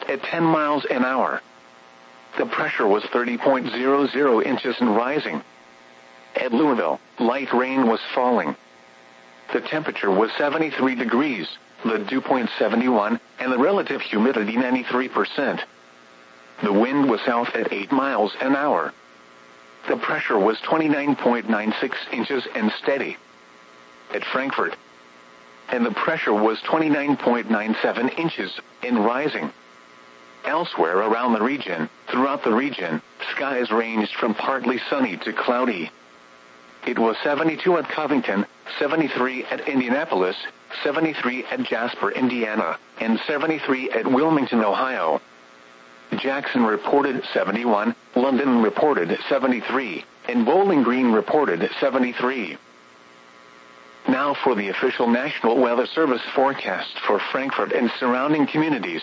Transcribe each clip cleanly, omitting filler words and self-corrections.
at 10 miles an hour. The pressure was 30.00 inches and rising. At Louisville, light rain was falling. The temperature was 73 degrees, the dew point 71, and the relative humidity 93%. The wind was south at 8 miles an hour. The pressure was 29.96 inches and steady. At Frankfurt, and the pressure was 29.97 inches and rising. Elsewhere around the region, throughout the region, skies ranged from partly sunny to cloudy. It was 72 at Covington, 73 at Indianapolis, 73 at Jasper, Indiana, and 73 at Wilmington, Ohio. Jackson reported 71, London reported 73, and Bowling Green reported 73. Now for the official National Weather Service forecast for Frankfurt and surrounding communities.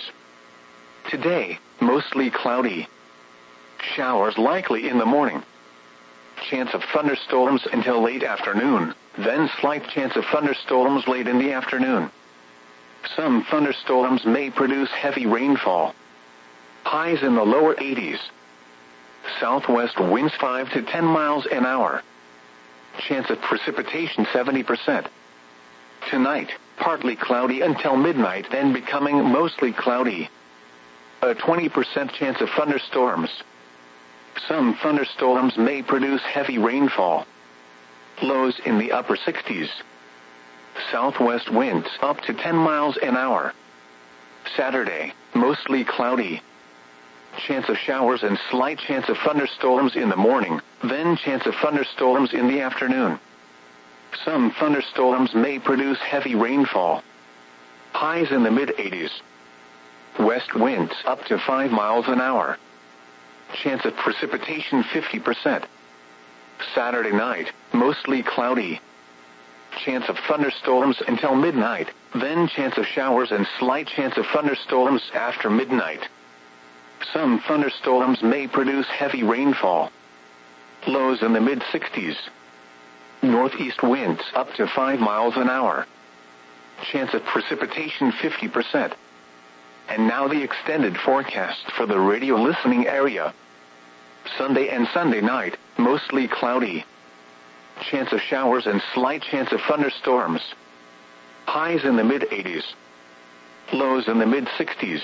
Today, mostly cloudy. Showers likely in the morning. Chance of thunderstorms until late afternoon, then slight chance of thunderstorms late in the afternoon. Some thunderstorms may produce heavy rainfall. Highs in the lower 80s. Southwest winds 5 to 10 miles an hour. Chance of precipitation 70%. Tonight, partly cloudy until midnight, then becoming mostly cloudy. A 20% chance of thunderstorms. Some thunderstorms may produce heavy rainfall. Lows in the upper 60s. Southwest winds up to 10 miles an hour. Saturday, mostly cloudy. Chance of showers and slight chance of thunderstorms in the morning, then chance of thunderstorms in the afternoon. Some thunderstorms may produce heavy rainfall. Highs in the mid-80s. West winds up to 5 miles an hour. Chance of precipitation 50%. Saturday night, mostly cloudy. Chance of thunderstorms until midnight, then chance of showers and slight chance of thunderstorms after midnight. Some thunderstorms may produce heavy rainfall. Lows in the mid-60s. Northeast winds up to 5 miles an hour. Chance of precipitation 50%. And now the extended forecast for the radio listening area. Sunday and Sunday night, mostly cloudy. Chance of showers and slight chance of thunderstorms. Highs in the mid-80s. Lows in the mid-60s.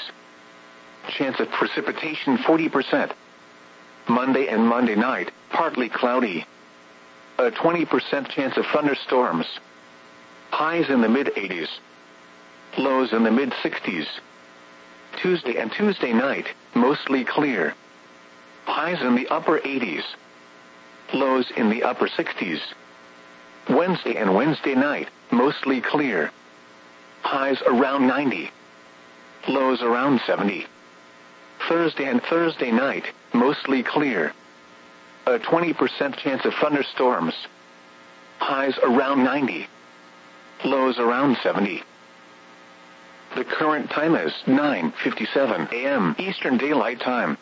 Chance of precipitation 40%. Monday and Monday night, partly cloudy. A 20% chance of thunderstorms. Highs in the mid-80s. Lows in the mid-60s. Tuesday and Tuesday night, mostly clear. Highs in the upper 80s. Lows in the upper 60s. Wednesday and Wednesday night, mostly clear. Highs around 90. Lows around 70. Thursday and Thursday night, mostly clear. A 20% chance of thunderstorms. Highs around 90. Lows around 70. The current time is 9:57 a.m. Eastern Daylight Time.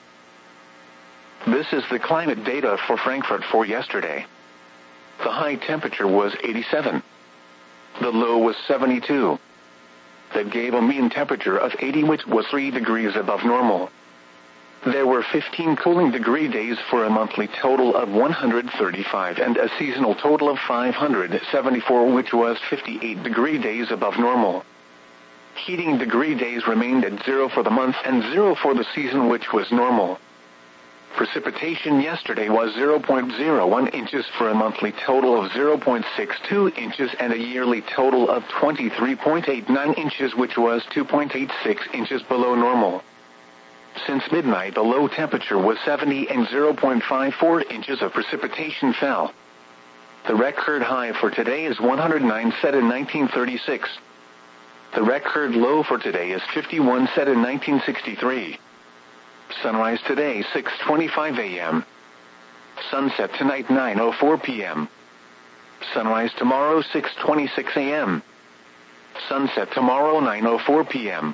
This is the climate data for Frankfurt for yesterday. The high temperature was 87. The low was 72. That gave a mean temperature of 80, which was 3 degrees above normal. There were 15 cooling degree days for a monthly total of 135 and a seasonal total of 574, which was 58 degree days above normal. Heating degree days remained at 0 for the month and 0 for the season, which was normal. Precipitation yesterday was 0.01 inches for a monthly total of 0.62 inches and a yearly total of 23.89 inches, which was 2.86 inches below normal. Since midnight, the low temperature was 70 and 0.54 inches of precipitation fell. The record high for today is 109, set in 1936. The record low for today is 51, set in 1963. Sunrise today 6:25 a.m. Sunset tonight 9:04 p.m. Sunrise tomorrow 6:26 a.m. Sunset tomorrow 9:04 p.m.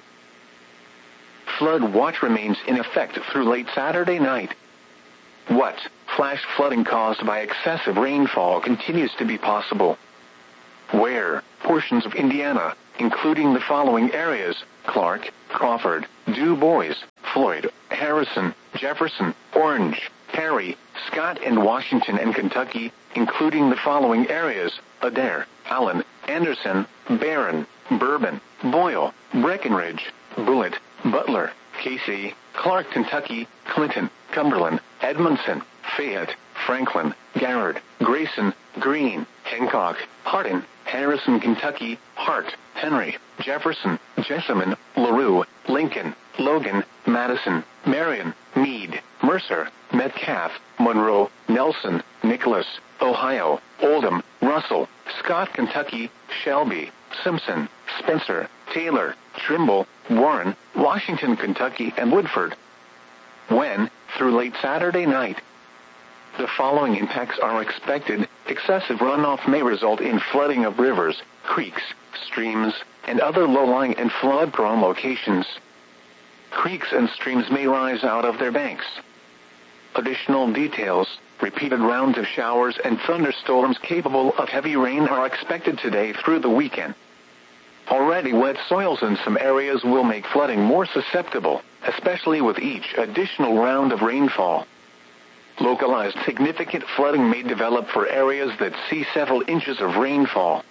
Flood watch remains in effect through late Saturday night. What? Flash flooding caused by excessive rainfall continues to be possible. Where? Portions of Indiana, including the following areas: Clark, Crawford, Du Bois, Floyd, Harrison, Jefferson, Orange, Perry, Scott, and Washington and Kentucky, including the following areas: Adair, Allen, Anderson, Barron, Bourbon, Boyle, Breckenridge, Bullitt, Butler, Casey, Clark, Kentucky, Clinton, Cumberland, Edmondson, Fayette, Franklin, Garrard, Grayson, Greene, Hancock, Hardin, Harrison, Kentucky, Hart, Henry, Jefferson, Jessamine, LaRue, Lincoln, Logan, Madison, Marion, Meade, Mercer, Metcalf, Monroe, Nelson, Nicholas, Ohio, Oldham, Russell, Scott, Kentucky, Shelby, Simpson, Spencer, Taylor, Trimble, Warren, Washington, Kentucky, and Woodford. When, through late Saturday night, the following impacts are expected: excessive runoff may result in flooding of rivers, creeks, streams, and other low-lying and flood-prone locations. Creeks and streams may rise out of their banks. Additional details: repeated rounds of showers and thunderstorms capable of heavy rain are expected today through the weekend. Already wet soils in some areas will make flooding more susceptible, especially with each additional round of rainfall. Localized significant flooding may develop for areas that see several inches of rainfall.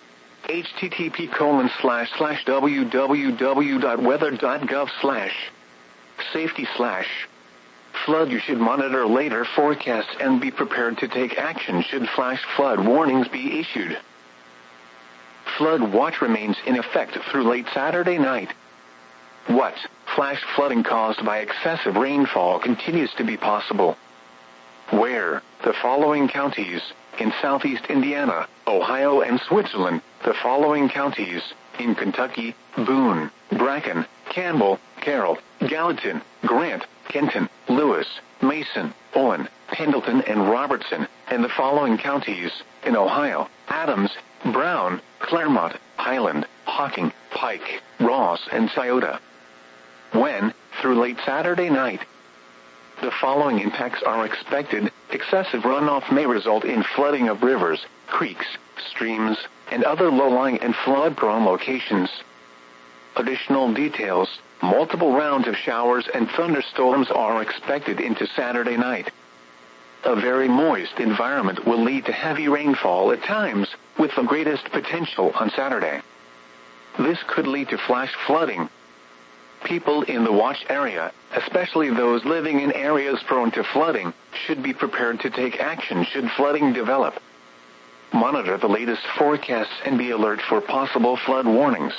http://www.weather.gov/safety/flood. You should monitor later forecasts and be prepared to take action should flash flood warnings be issued. Flood watch remains in effect through late Saturday night. What? Flash flooding caused by excessive rainfall continues to be possible. Where? The following counties: in southeast Indiana, Ohio, and Switzerland. The following counties: in Kentucky, Boone, Bracken, Campbell, Carroll, Gallatin, Grant, Kenton, Lewis, Mason, Owen, Pendleton, and Robertson. And the following counties: in Ohio, Adams, Brown, Claremont, Highland, Hocking, Pike, Ross, and Scioto. When, through late Saturday night, the following impacts are expected: excessive runoff may result in flooding of rivers, creeks, streams, and other low-lying and flood-prone locations. Additional details: multiple rounds of showers and thunderstorms are expected into Saturday night. A very moist environment will lead to heavy rainfall at times, with the greatest potential on Saturday. This could lead to flash flooding. People in the watch area, especially those living in areas prone to flooding, should be prepared to take action should flooding develop. Monitor the latest forecasts and be alert for possible flood warnings.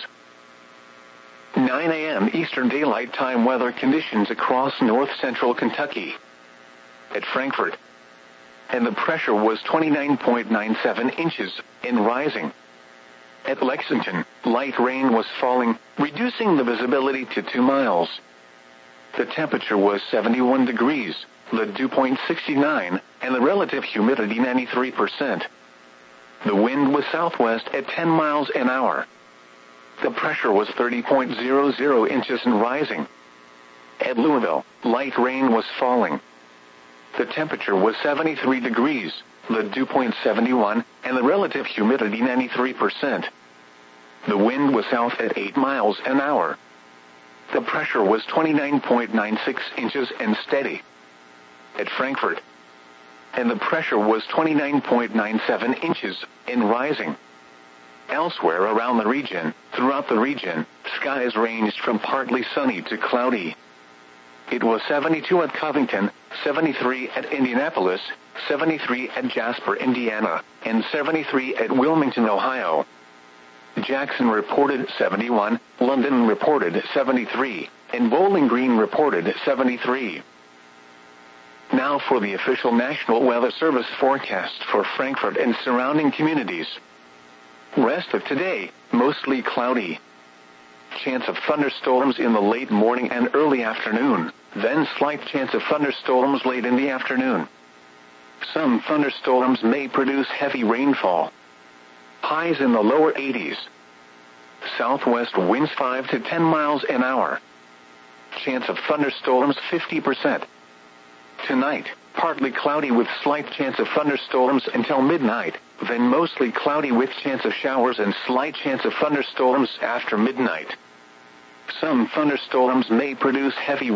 9 a.m. Eastern Daylight Time weather conditions across north-central Kentucky. At Frankfort, and the pressure was 29.97 inches, and rising. At Lexington, light rain was falling, reducing the visibility to 2 miles. The temperature was 71 degrees, the dew point 69, and the relative humidity 93%. The wind was southwest at 10 miles an hour. The pressure was 30.00 inches and rising. At Louisville, light rain was falling. The temperature was 73 degrees, the dew point 71, and the relative humidity 93%. The wind was south at 8 miles an hour. The pressure was 29.96 inches and steady. At Frankfort, and the pressure was 29.97 inches and rising. Elsewhere around the region, throughout the region, skies ranged from partly sunny to cloudy. It was 72 at Covington, 73 at Indianapolis, 73 at Jasper, Indiana, and 73 at Wilmington, Ohio. Jackson reported 71, London reported 73, and Bowling Green reported 73. Now for the official National Weather Service forecast for Frankfort and surrounding communities. Rest of today, mostly cloudy. Chance of thunderstorms in the late morning and early afternoon, then slight chance of thunderstorms late in the afternoon. Some thunderstorms may produce heavy rainfall. Highs in the lower 80s. Southwest winds 5 to 10 miles an hour. Chance of thunderstorms 50%. Tonight, partly cloudy with slight chance of thunderstorms until midnight, then mostly cloudy with chance of showers and slight chance of thunderstorms after midnight. Some thunderstorms may produce heavy